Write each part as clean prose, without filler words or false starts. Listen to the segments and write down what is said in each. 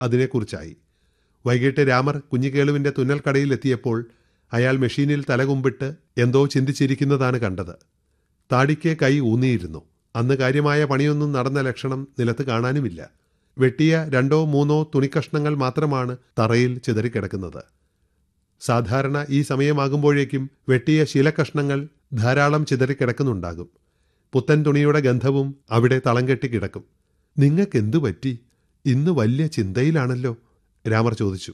അതിനെക്കുറിച്ചായി. വൈകിട്ട് രാമർ കുഞ്ഞിക്കേളുവിൻ്റെ തുന്നൽക്കടയിലെത്തിയപ്പോൾ അയാൾ മെഷീനിൽ തലകുമ്പിട്ട് എന്തോ ചിന്തിച്ചിരിക്കുന്നതാണ് കണ്ടത്. താടിക്ക് കൈ ഊന്നിയിരുന്നു. അന്ന് കാര്യമായ പണിയൊന്നും നടന്ന ലക്ഷണം നിലത്ത് കാണാനുമില്ല. വെട്ടിയ 2-3 തുണിക്കഷ്ണങ്ങൾ മാത്രമാണ് തറയിൽ ചിതറിക്കിടക്കുന്നത്. സാധാരണ ഈ സമയമാകുമ്പോഴേക്കും വെട്ടിയ ശീലക്കഷ്ണങ്ങൾ ധാരാളം ചിതറിക്കിടക്കുന്നുണ്ടാകും. പുത്തൻ തുണിയുടെ ഗന്ധവും അവിടെ തളം കെട്ടി കിടക്കും. നിങ്ങൾക്കെന്തു പറ്റി? ഇന്ന് വലിയ ചിന്തയിലാണല്ലോ, രാമർ ചോദിച്ചു.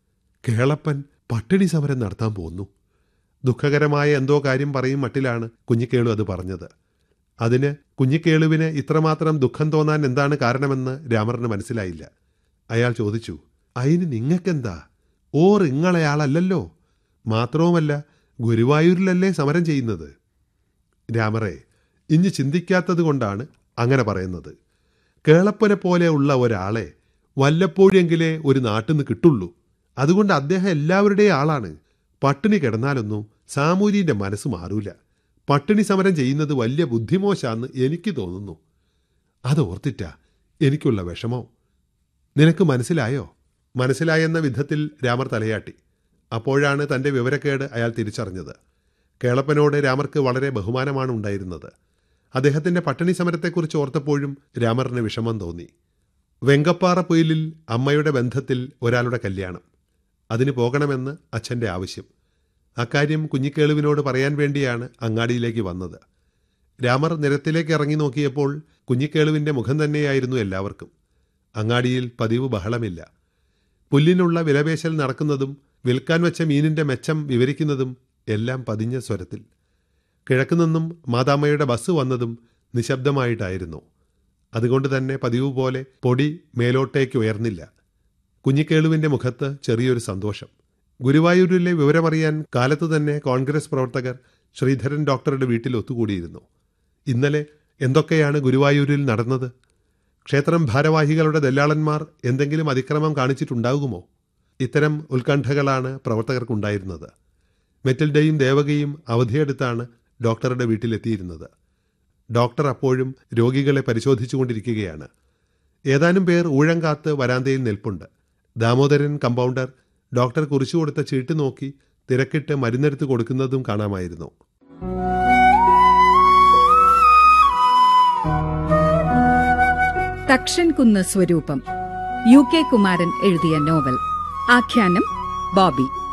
കേളപ്പൻ പട്ടിണി സമരം നടത്താൻ പോന്നു. ദുഃഖകരമായ എന്തോ കാര്യം പറയും മട്ടിലാണ് കുഞ്ഞിക്കേളു അത് പറഞ്ഞത്. അതിന് കുഞ്ഞിക്കേളുവിന് ഇത്രമാത്രം ദുഃഖം തോന്നാൻ എന്താണ് കാരണമെന്ന് രാമറിന് മനസ്സിലായില്ല. അയാൾ ചോദിച്ചു, അതിന് നിങ്ങൾക്കെന്താ? ഇങ്ങളയാളല്ലല്ലോ. മാത്രവുമല്ല, ഗുരുവായൂരിലല്ലേ സമരം ചെയ്യുന്നത്. രാമറെ, ഇഞ്ഞ് ചിന്തിക്കാത്തത് കൊണ്ടാണ് അങ്ങനെ പറയുന്നത്. കേളപ്പനെ പോലെ ഉള്ള ഒരാളെ വല്ലപ്പോഴെങ്കിലേ ഒരു നാട്ടിൽ നിന്ന് കിട്ടുള്ളൂ. അതുകൊണ്ട് അദ്ദേഹം എല്ലാവരുടെയും ആളാണ്. പട്ടിണി കിടന്നാലൊന്നും സാമൂര്യൻ്റെ മനസ്സ് മാറൂല. പട്ടിണി സമരം ചെയ്യുന്നത് വലിയ ബുദ്ധിമോശാന്ന് എനിക്ക് തോന്നുന്നു. അതോർത്തിട്ടാ എനിക്കുള്ള വിഷമോ. നിനക്ക് മനസ്സിലായോ? മനസ്സിലായെന്ന വിധത്തിൽ രാമർ തലയാട്ടി. അപ്പോഴാണ് തൻ്റെ വിവരക്കേട് അയാൾ തിരിച്ചറിഞ്ഞത്. കേളപ്പനോട് രാമർക്ക് വളരെ ബഹുമാനമാണ് ഉണ്ടായിരുന്നത്. അദ്ദേഹത്തിൻ്റെ പട്ടിണി സമരത്തെക്കുറിച്ച് ഓർത്തപ്പോഴും രാമറിന് വിഷമം തോന്നി. വെങ്കപ്പാറ പൊയിലിൽ അമ്മയുടെ ബന്ധത്തിൽ ഒരാളുടെ കല്യാണം. അതിന് പോകണമെന്ന് അച്ഛൻ്റെ ആവശ്യം. അക്കാര്യം കുഞ്ഞിക്കേളുവിനോട് പറയാൻ വേണ്ടിയാണ് അങ്ങാടിയിലേക്ക് വന്നത്. രാമർ നിരത്തിലേക്ക് ഇറങ്ങി നോക്കിയപ്പോൾ കുഞ്ഞിക്കേളുവിൻ്റെ മുഖം തന്നെയായിരുന്നു എല്ലാവർക്കും. അങ്ങാടിയിൽ പതിവ് ബഹളമില്ല. പുല്ലിനുള്ള വിലപേശൽ നടക്കുന്നതും വിൽക്കാൻ വെച്ച മീനിൻ്റെ മെച്ചം വിവരിക്കുന്നതും എല്ലാം പതിഞ്ഞ സ്വരത്തിൽ. കിഴക്കുനിന്നും മാതാമ്മയുടെ ബസ് വന്നതും നിശബ്ദമായിട്ടായിരുന്നു. അതുകൊണ്ട് തന്നെ പതിവ് പോലെ പൊടി മേലോട്ടേക്ക് ഉയർന്നില്ല. കുഞ്ഞിക്കേളുവിൻ്റെ മുഖത്ത് ചെറിയൊരു സന്തോഷം. ഗുരുവായൂരിലെ വിവരമറിയാൻ കാലത്ത് തന്നെ കോൺഗ്രസ് പ്രവർത്തകർ ശ്രീധരൻ ഡോക്ടറുടെ വീട്ടിൽ ഒത്തുകൂടിയിരുന്നു. ഇന്നലെ എന്തൊക്കെയാണ് ഗുരുവായൂരിൽ നടന്നത്? ക്ഷേത്രം ഭാരവാഹികളുടെ ദല്ലാളന്മാർ എന്തെങ്കിലും അതിക്രമം കാണിച്ചിട്ടുണ്ടാകുമോ? ഇത്തരം ഉത്കണ്ഠകളാണ് പ്രവർത്തകർക്കുണ്ടായിരുന്നത്. മെറ്റിൽഡയും ദേവകിയും അവധിയെടുത്താണ് ഡോക്ടറുടെ വീട്ടിലെത്തിയിരുന്നത്. ഡോക്ടർ അപ്പോഴും രോഗികളെ പരിശോധിച്ചുകൊണ്ടിരിക്കുകയാണ്. ഏതാനും പേർ ഊഴം കാത്ത് വരാന്തയിൽ നിൽപ്പുണ്ട്. ദാമോദരൻ കമ്പൗണ്ടർ ഡോക്ടർ കുറിച്ചു കൊടുത്ത ചീട്ട് നോക്കി തിരക്കിട്ട് മരുന്നെടുത്ത് കൊടുക്കുന്നതും കാണാമായിരുന്നു. തക്ഷൻകുന്ന് സ്വരൂപം, UK കുമാരൻ എഴുതിയ നോവൽ. ആഖ്യാനം ബോബി.